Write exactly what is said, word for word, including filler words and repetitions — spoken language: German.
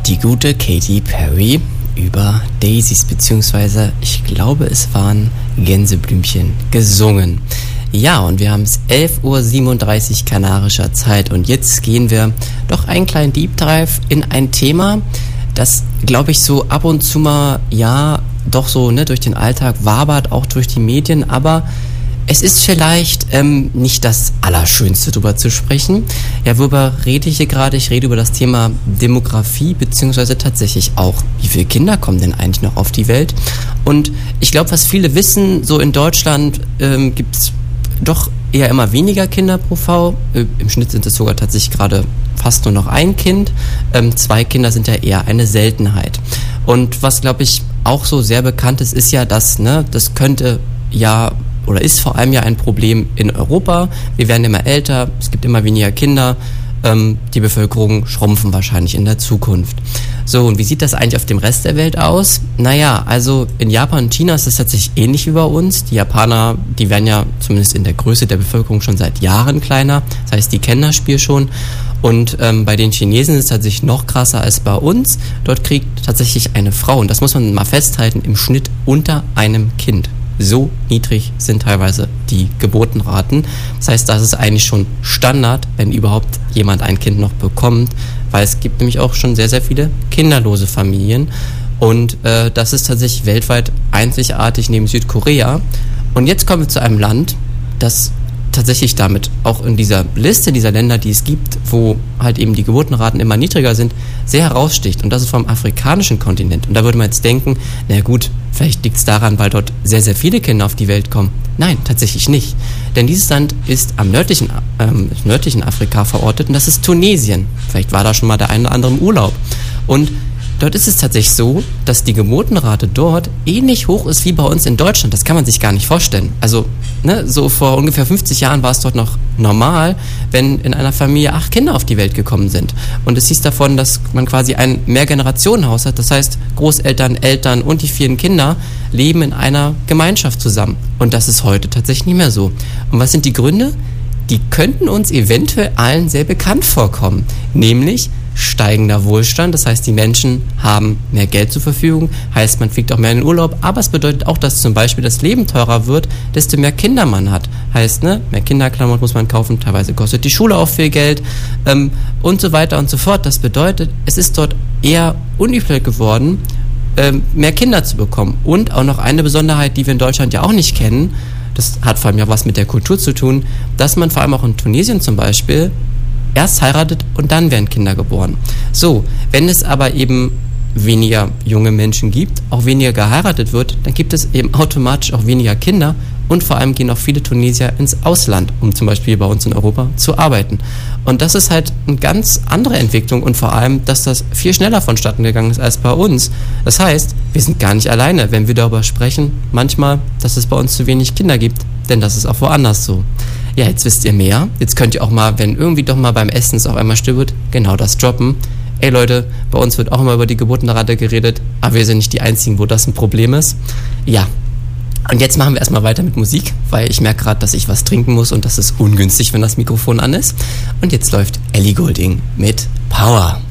die gute Katy Perry über Daisies, beziehungsweise ich glaube, es waren Gänseblümchen, gesungen. Ja, und wir haben es elf Uhr siebenunddreißig kanarischer Zeit und jetzt gehen wir doch einen kleinen Deep Dive in ein Thema, das, glaube ich, so ab und zu mal, ja, doch so ne, durch den Alltag wabert, auch durch die Medien, aber es ist vielleicht ähm, nicht das Allerschönste, drüber zu sprechen. Ja, worüber rede ich hier gerade? Ich rede über das Thema Demografie, beziehungsweise tatsächlich auch, wie viele Kinder kommen denn eigentlich noch auf die Welt? Und ich glaube, was viele wissen, so in Deutschland ähm, gibt es doch eher immer weniger Kinder pro Frau. Äh, Im Schnitt sind es sogar tatsächlich gerade fast nur noch ein Kind. Ähm, zwei Kinder sind ja eher eine Seltenheit. Und was, glaube ich, auch so sehr bekannt ist, ist ja, dass, ne, das könnte ja oder ist vor allem ja ein Problem in Europa. Wir werden immer älter, es gibt immer weniger Kinder, ähm, die Bevölkerung schrumpfen wahrscheinlich in der Zukunft. So, und wie sieht das eigentlich auf dem Rest der Welt aus? Naja, also in Japan und China ist es tatsächlich ähnlich wie bei uns. Die Japaner, die werden ja zumindest in der Größe der Bevölkerung schon seit Jahren kleiner. Das heißt, die kennen das Spiel schon. Und ähm, bei den Chinesen ist es tatsächlich noch krasser als bei uns. Dort kriegt tatsächlich eine Frau, und das muss man mal festhalten, im Schnitt unter einem Kind. So niedrig sind teilweise die Geburtenraten. Das heißt, das ist eigentlich schon Standard, wenn überhaupt jemand ein Kind noch bekommt, weil es gibt nämlich auch schon sehr, sehr viele kinderlose Familien. Und äh, das ist tatsächlich weltweit einzigartig neben Südkorea. Und jetzt kommen wir zu einem Land, das tatsächlich damit auch in dieser Liste dieser Länder, die es gibt, wo halt eben die Geburtenraten immer niedriger sind, sehr heraussticht. Und das ist vom afrikanischen Kontinent. Und da würde man jetzt denken, na gut, vielleicht liegt es daran, weil dort sehr, sehr viele Kinder auf die Welt kommen. Nein, tatsächlich nicht. Denn dieses Land ist am nördlichen, ähm, nördlichen Afrika verortet und das ist Tunesien. Vielleicht war da schon mal der eine oder andere im Urlaub. Und dort ist es tatsächlich so, dass die Geburtenrate dort ähnlich hoch ist wie bei uns in Deutschland. Das kann man sich gar nicht vorstellen. Also, ne, so vor ungefähr fünfzig Jahren war es dort noch normal, wenn in einer Familie acht Kinder auf die Welt gekommen sind. Und es hieß davon, dass man quasi ein Mehrgenerationenhaus hat. Das heißt, Großeltern, Eltern und die vielen Kinder leben in einer Gemeinschaft zusammen. Und das ist heute tatsächlich nicht mehr so. Und was sind die Gründe? Die könnten uns eventuell allen sehr bekannt vorkommen. Nämlich steigender Wohlstand, das heißt, die Menschen haben mehr Geld zur Verfügung, heißt, man fliegt auch mehr in den Urlaub, aber es bedeutet auch, dass zum Beispiel das Leben teurer wird, desto mehr Kinder man hat. Heißt, ne, mehr Kinderklamotten muss man kaufen, teilweise kostet die Schule auch viel Geld ähm, und so weiter und so fort. Das bedeutet, es ist dort eher unüblich geworden, ähm, mehr Kinder zu bekommen. Und auch noch eine Besonderheit, die wir in Deutschland ja auch nicht kennen, das hat vor allem ja was mit der Kultur zu tun, dass man vor allem auch in Tunesien zum Beispiel erst heiratet und dann werden Kinder geboren. So, wenn es aber eben weniger junge Menschen gibt, auch weniger geheiratet wird, dann gibt es eben automatisch auch weniger Kinder und vor allem gehen auch viele Tunesier ins Ausland, um zum Beispiel bei uns in Europa zu arbeiten. Und das ist halt eine ganz andere Entwicklung und vor allem, dass das viel schneller vonstatten gegangen ist als bei uns. Das heißt, wir sind gar nicht alleine, wenn wir darüber sprechen, manchmal, dass es bei uns zu wenig Kinder gibt, denn das ist auch woanders so. Ja, jetzt wisst ihr mehr. Jetzt könnt ihr auch mal, wenn irgendwie doch mal beim Essen es auf einmal still wird, genau das droppen. Ey Leute, bei uns wird auch immer über die Geburtenrate geredet, aber wir sind nicht die Einzigen, wo das ein Problem ist. Ja, und jetzt machen wir erstmal weiter mit Musik, weil ich merke gerade, dass ich was trinken muss und das ist ungünstig, wenn das Mikrofon an ist. Und jetzt läuft Ellie Goulding mit Power.